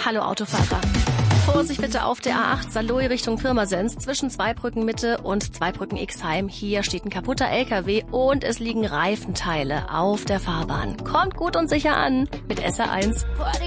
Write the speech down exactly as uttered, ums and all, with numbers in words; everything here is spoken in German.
Hallo Autofahrer. Vorsicht bitte auf der A acht Saarlouis Richtung Pirmasens zwischen Zweibrücken Mitte und Zweibrücken Xheim. Hier steht ein kaputter L K W und es liegen Reifenteile auf der Fahrbahn. Kommt gut und sicher an mit S R eins.